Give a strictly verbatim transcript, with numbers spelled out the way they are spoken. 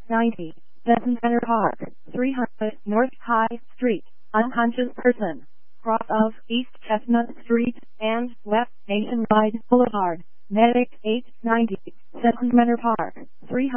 ninety, Benson Center Park, three hundred North High Street, unconscious person, cross of East Chestnut Street and West Nationwide Boulevard, Medic eight ninety, Benson Center Park, three hundred